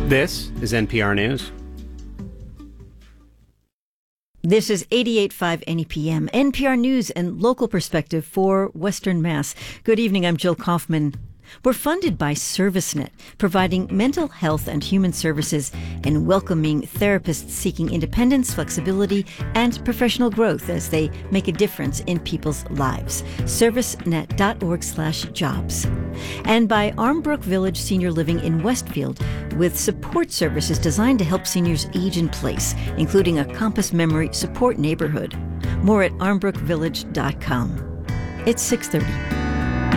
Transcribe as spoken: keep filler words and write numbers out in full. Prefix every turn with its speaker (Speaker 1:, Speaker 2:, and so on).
Speaker 1: This is N P R News.
Speaker 2: This is eighty-eight point five N E P M, N P R News and local perspective for Western Mass. Good evening, I'm Jill Kaufman. We're funded by ServiceNet, providing mental health and human services and welcoming therapists seeking independence, flexibility, and professional growth as they make a difference in people's lives. servicenet.org slash jobs. And by Armbrook Village Senior Living in Westfield, with support services designed to help seniors age in place, including a Compass Memory support neighborhood. More at armbrook village dot com. It's six thirty.